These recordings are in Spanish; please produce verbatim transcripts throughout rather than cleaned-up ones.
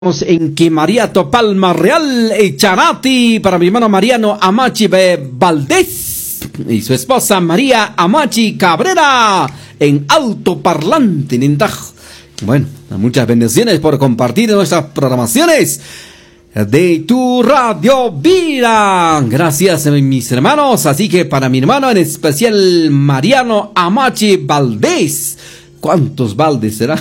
En que María Topalma Real Echarati, para mi hermano Mariano Amachi Valdés y su esposa María Amachi Cabrera en Altoparlante Nintaj. Bueno, muchas bendiciones por compartir nuestras programaciones de tu Radio Vida. Gracias, mis hermanos. Así que para mi hermano en especial Mariano Amachi Valdés. ¿Cuántos Valdes será?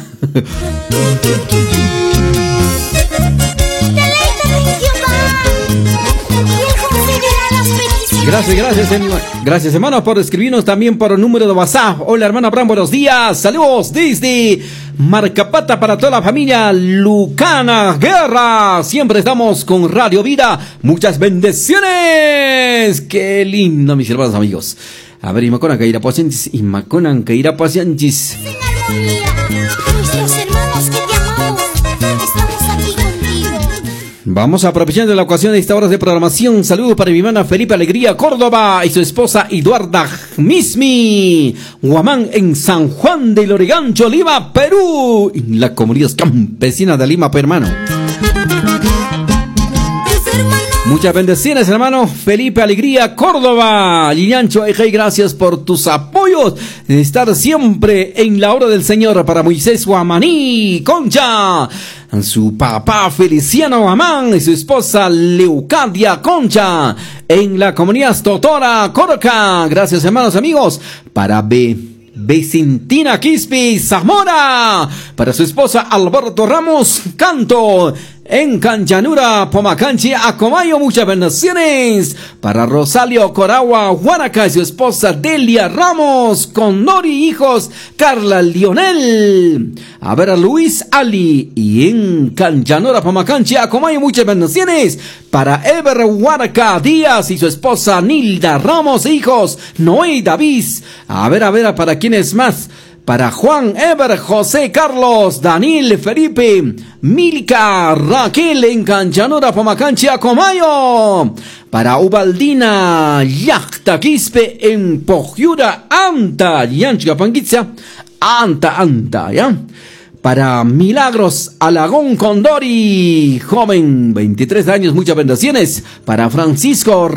Gracias, gracias, hermano. Gracias, hermano, por escribirnos también por el número de WhatsApp. Hola, hermano Abraham, buenos días. Saludos desde Marcapata para toda la familia Lucana Guerra. Siempre estamos con Radio Vida. Muchas bendiciones. Qué lindo, mis hermanos amigos. A ver, Imaconan que irá pacientes. Imaconan que irá pacientes. Nuestros hermanos que te amamos. Estamos aquí contigo. Vamos aprovechando la ocasión de esta hora de programación. Saludos para mi hermana Felipe Alegría Córdoba y su esposa Eduarda Mismi Guamán en San Juan de Lorigancho, Lima, Perú. En la comunidad campesina de Lima, hermano. Muchas bendiciones, hermano Felipe Alegría Córdoba. Liliancho Ejei, gracias por tus apoyos de estar siempre en la obra del Señor. Para Moisés Guamaní Concha, su papá Feliciano Amán y su esposa Leucadia Concha en la comunidad Totora Coroca. Gracias, hermanos amigos. Para B Vicentina Quispe Zamora, para su esposa Alberto Ramos Canto en Canchanura, Pomacanchi, Acomayo, muchas bendiciones. Para Rosalio Coragua Huaraca y su esposa Delia Ramos, con Nori hijos, Carla Lionel. A ver a Luis Ali y en Canchanura, Pomacanchi, Acomayo, muchas bendiciones. Para Ever Huaraca Díaz y su esposa Nilda Ramos, hijos, Noé David. A ver, a ver, para quién es más. Para Juan, Ever, José, Carlos, Daniel, Felipe, Milka, Raquel en Canchanura, Pomacanchi, Acomayo. Para Ubaldina, Yachta, Quispe en Pojiura, Anta, Yanchica, Panguitza, Anta, Anta, ¿ya? Para Milagros Alagón Condori, joven, veintitrés años, muchas bendiciones. Para Francisco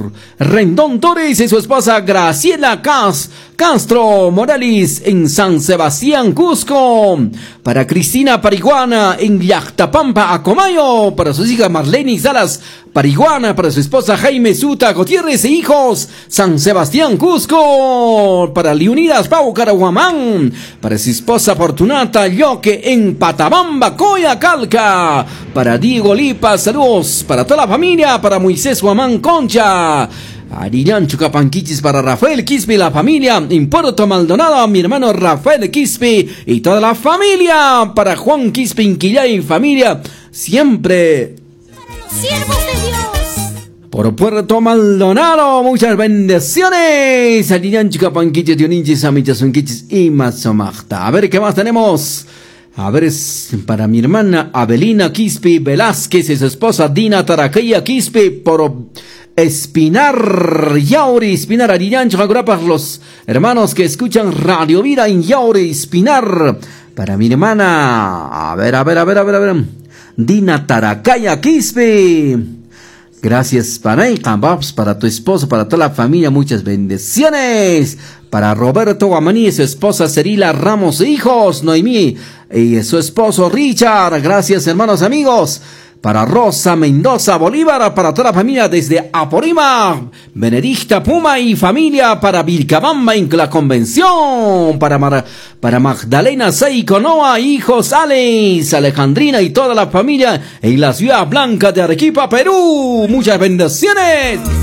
Rendón Torres y su esposa Graciela Cas, Castro Morales en San Sebastián, Cusco. Para Cristina Pariguana en Yactapampa, Acomayo. Para sus hijas Marlene Salas Pariguana, para su esposa Jaime Suta Gutiérrez e hijos, San Sebastián, Cusco. Para Leonidas Pau Caraguamán, para su esposa Fortunata Yoque en Patabamba, Coyacalca. Para Diego Lipa, saludos para toda la familia. Para Moisés Guamán Concha, Arillan Chucapanquichis, para Rafael Quispe y la familia en Puerto Maldonado, mi hermano Rafael Quispe y toda la familia. Para Juan Quispe Inquillay y familia, siempre siervos de Dios. Por Puerto Maldonado, muchas bendiciones. Arillan Chucapanquichis, Dioninchis, Amichasunquichis y Mazomachta. A ver qué más tenemos. A ver, es para mi hermana Abelina Quispe Velázquez y su esposa Dina Taraqueya Quispe por Espinar, Yauri, Espinar, Arillancho, para los hermanos que escuchan Radio Vida en Yauri, Espinar. Para mi hermana, a ver, a ver, a ver, a ver, a ver, Dina Taracaya Quispe. Gracias para ella, para tu esposo, para toda la familia, muchas bendiciones. Para Roberto Guamaní y su esposa Cerila Ramos e hijos, Noemí y su esposo Richard. Gracias, hermanos amigos. Para Rosa Mendoza Bolívar, para toda la familia desde Aporima, Benedicta Puma y familia, para Vilcabamba en la convención, para Mar para Magdalena Seiconoa, hijos Alex, Alejandrina y toda la familia en la ciudad blanca de Arequipa, Perú. Muchas bendiciones.